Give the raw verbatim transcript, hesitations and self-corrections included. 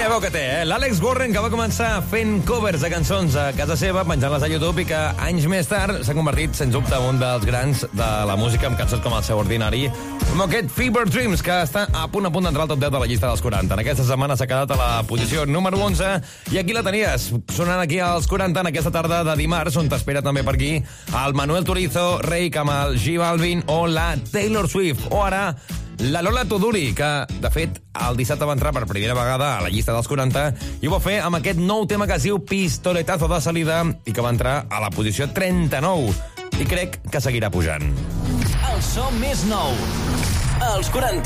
Quina veu que té, eh? L'Àlex Warren, que va començar fent covers de cançons a casa seva, penjant-les a YouTube, i que anys més tard s'ha convertit, sens dubte, en un dels grans de la música, amb cançons com El seu ordinari, com aquest Fever Dreams, que està a punt a punt d'entrar al top deu de la llista dels quaranta. En aquesta setmana s'ha quedat a la posició número onze, i aquí la tenies, sonant aquí als quaranta en aquesta tarda de dimarts, on t'espera també per aquí el Manuel Turizo, Rei Kamal, J Balvin o la Taylor Swift, o ara la Lola Toduri, que, de fet, el dissabte va entrar per primera vegada a la llista dels quaranta i ho va fer amb aquest nou tema que es diu Pistoletazo de salida i que va entrar a la posició trenta-nou. I crec que seguirà pujant. El so més nou. Els quaranta.